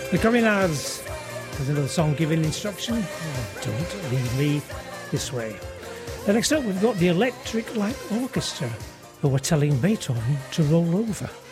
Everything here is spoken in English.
The Communards with another song giving instruction. Oh, don't leave me this way. And next up, we've got the Electric Light Orchestra, who were telling Beethoven to roll over.